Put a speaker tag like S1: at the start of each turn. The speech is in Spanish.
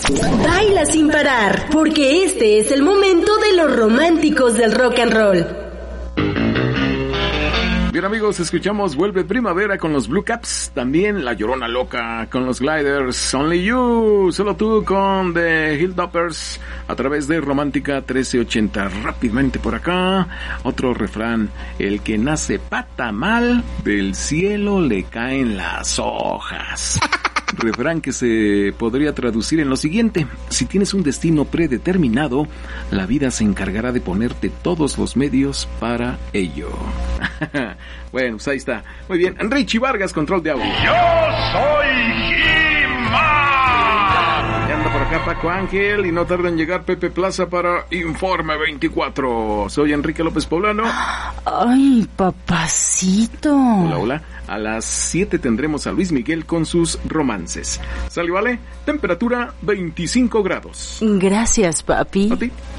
S1: Baila sin parar, porque este es el momento de los románticos del rock and roll.
S2: Bien amigos, escuchamos Vuelve Primavera con los Blue Caps, también La Llorona Loca con los Gliders, Only You, Solo Tú con The Hilltoppers a través de Romántica 1380. Rápidamente por acá, otro refrán: el que nace pata mal, del cielo le caen las hojas. Refrán que se podría traducir en lo siguiente: si tienes un destino predeterminado, la vida se encargará de ponerte todos los medios para ello. Bueno, pues ahí está. Muy bien, Richie Vargas, control de audio.
S3: ¡Yo soy He-Man!
S2: Ya anda por acá Paco Ángel y no tarda en llegar Pepe Plaza para Informe 24. Soy Enrique López Poblano.
S4: Ay, papacito.
S2: Hola, hola. A las 7 tendremos a Luis Miguel con sus romances. ¿Sale, vale? Temperatura 25 grados.
S4: Gracias, papi.
S2: ¿A ti?